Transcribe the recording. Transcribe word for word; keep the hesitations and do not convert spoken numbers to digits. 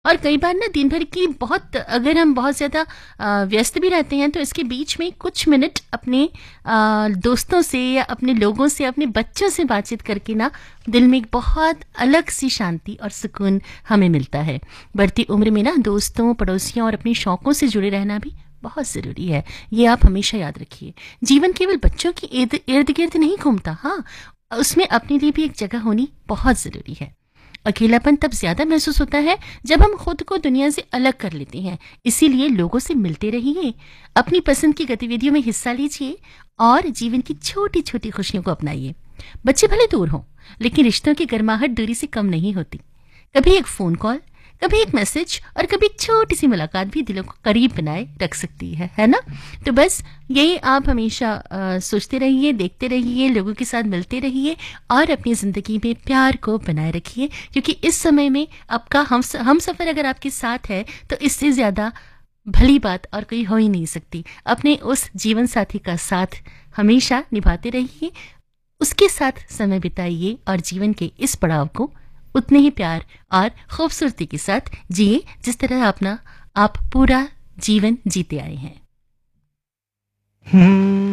और कई बार ना दिन भर की बहुत, अगर हम बहुत ज़्यादा अ, व्यस्त भी रहते हैं तो इसके बीच में कुछ मिनट अपने अ, दोस्तों से या अपने लोगों से, अपने बच्चों से बातचीत करके ना दिल में एक बहुत अलग सी शांति और सुकून हमें मिलता है। बढ़ती उम्र में ना दोस्तों, पड़ोसियों और अपने शौकों से जुड़े रहना भी बहुत ज़रूरी है। ये आप हमेशा याद रखिए। जीवन केवल बच्चों की इर्द इर्द गिर्द नहीं घूमता, हाँ, उसमें अपने लिए भी एक जगह होनी बहुत ज़रूरी है। अकेलापन तब ज्यादा महसूस होता है जब हम खुद को दुनिया से अलग कर लेते हैं। इसीलिए लोगों से मिलते रहिए, अपनी पसंद की गतिविधियों में हिस्सा लीजिए और जीवन की छोटी छोटी खुशियों को अपनाइए। बच्चे भले दूर हों, लेकिन रिश्तों की गर्माहट दूरी से कम नहीं होती। कभी एक फोन कॉल, कभी एक मैसेज और कभी एक छोटी सी मुलाकात भी दिलों को करीब बनाए रख सकती है है ना? तो बस यही आप हमेशा अ, सोचते रहिए, देखते रहिए, लोगों के साथ मिलते रहिए और अपनी ज़िंदगी में प्यार को बनाए रखिए, क्योंकि इस समय में आपका हम हम सफ़र अगर आपके साथ है तो इससे ज़्यादा भली बात और कोई हो ही नहीं सकती। अपने उस जीवन साथी का साथ हमेशा निभाते रहिए, उसके साथ समय बिताइए और जीवन के इस पड़ाव को उतने ही प्यार और खूबसूरती के साथ जिए जिस तरह अपना आप पूरा जीवन जीते आए हैं। हम्म